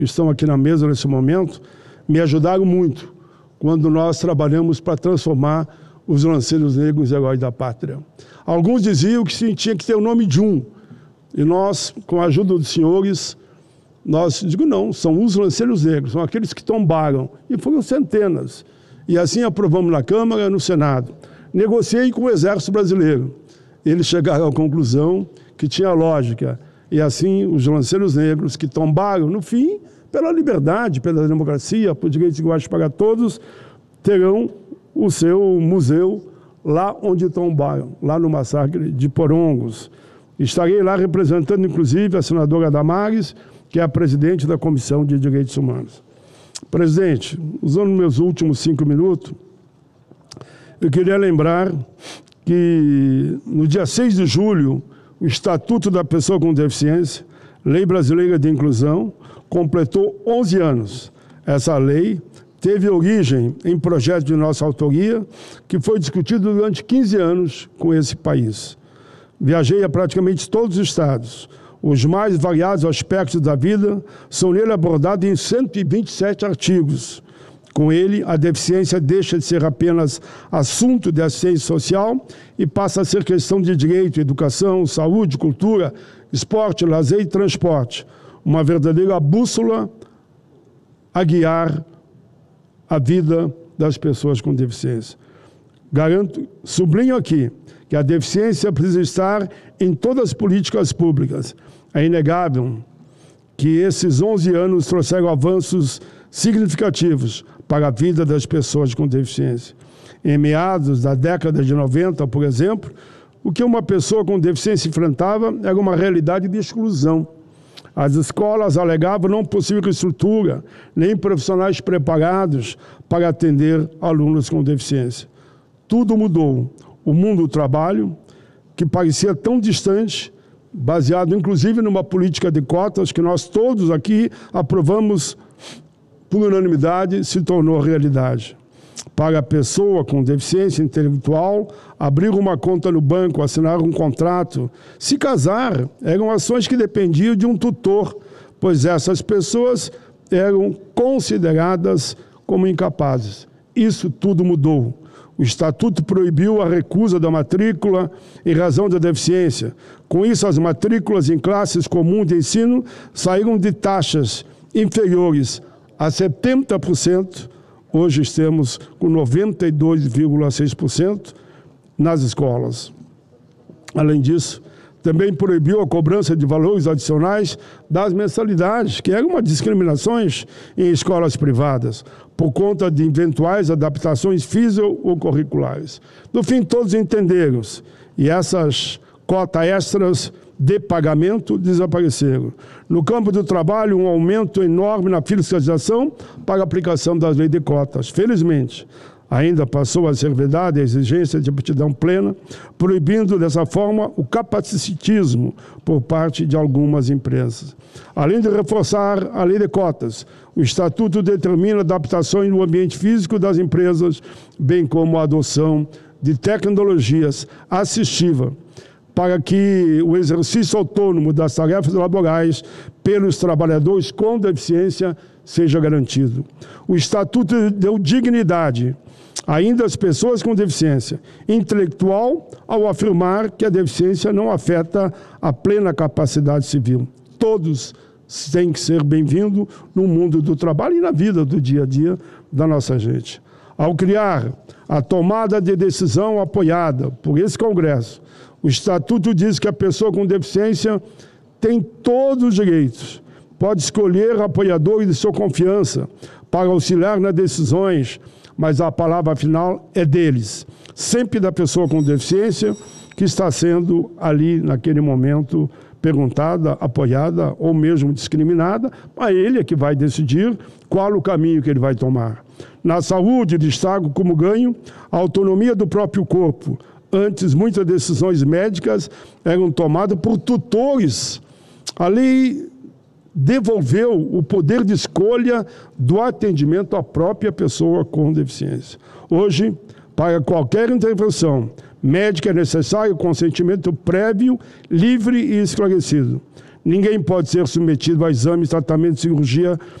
estão aqui na mesa nesse momento, me ajudaram muito quando nós trabalhamos para transformar os lanceiros negros em heróis da pátria. Alguns diziam que tinha que ter o nome de um, e nós, com a ajuda dos senhores, digo não, são os lanceiros negros, são aqueles que tombaram, e foram centenas. E assim aprovamos na Câmara e no Senado. Negociei com o Exército Brasileiro. Eles chegaram à conclusão que tinha lógica. E assim, os lanceiros negros que tombaram, no fim, pela liberdade, pela democracia, por direitos iguais para todos, terão o seu museu lá onde tombaram, lá no massacre de Porongos. Estarei lá representando, inclusive, a senadora Damares, que é a presidente da Comissão de Direitos Humanos. Presidente, usando meus últimos 5 minutos, eu queria lembrar que no dia 6 de julho, o Estatuto da Pessoa com Deficiência, Lei Brasileira de Inclusão, completou 11 anos. Essa lei teve origem em projeto de nossa autoria, que foi discutido durante 15 anos com esse país. Viajei a praticamente todos os estados. Os mais variados aspectos da vida são nele abordados em 127 artigos. Com ele, a deficiência deixa de ser apenas assunto de assistência social e passa a ser questão de direito, educação, saúde, cultura, esporte, lazer e transporte. Uma verdadeira bússola a guiar a vida das pessoas com deficiência. Sublinho aqui que a deficiência precisa estar em todas as políticas públicas. É inegável que esses 11 anos trouxeram avanços significativos para a vida das pessoas com deficiência. Em meados da década de 90, por exemplo, o que uma pessoa com deficiência enfrentava era uma realidade de exclusão. As escolas alegavam não possuir estrutura, nem profissionais preparados para atender alunos com deficiência. Tudo mudou. O mundo do trabalho, que parecia tão distante, baseado inclusive numa política de cotas que nós todos aqui aprovamos por unanimidade, se tornou realidade. Para a pessoa com deficiência intelectual, abrir uma conta no banco, assinar um contrato, se casar, eram ações que dependiam de um tutor, pois essas pessoas eram consideradas como incapazes. Isso tudo mudou. O Estatuto proibiu a recusa da matrícula em razão da deficiência. Com isso, as matrículas em classes comuns de ensino saíram de taxas inferiores a 70%. Hoje estamos com 92,6% nas escolas. Além disso, também proibiu a cobrança de valores adicionais das mensalidades, que eram uma discriminações em escolas privadas, por conta de eventuais adaptações físico ou curriculares. No fim, todos entenderam, e essas cotas extras de pagamento desapareceram. No campo do trabalho, um aumento enorme na fiscalização para a aplicação das leis de cotas. Felizmente, ainda passou a ser vedada a exigência de aptidão plena, proibindo dessa forma o capacitismo por parte de algumas empresas. Além de reforçar a lei de cotas, o Estatuto determina adaptações no ambiente físico das empresas, bem como a adoção de tecnologias assistivas, para que o exercício autônomo das tarefas laborais pelos trabalhadores com deficiência seja garantido. O Estatuto deu dignidade ainda às pessoas com deficiência intelectual ao afirmar que a deficiência não afeta a plena capacidade civil. Todos têm que ser bem-vindos no mundo do trabalho e na vida do dia a dia da nossa gente. Ao criar a tomada de decisão apoiada por esse Congresso, o Estatuto diz que a pessoa com deficiência tem todos os direitos, pode escolher apoiadores de sua confiança para auxiliar nas decisões, mas a palavra final é deles, sempre da pessoa com deficiência que está sendo ali, naquele momento, perguntada, apoiada ou mesmo discriminada, a ele é que vai decidir qual o caminho que ele vai tomar. Na saúde, destaco como ganho a autonomia do próprio corpo. Antes, muitas decisões médicas eram tomadas por tutores. A lei devolveu o poder de escolha do atendimento à própria pessoa com deficiência. Hoje, para qualquer intervenção médica é necessário consentimento prévio, livre e esclarecido. Ninguém pode ser submetido a exames, tratamento, cirurgia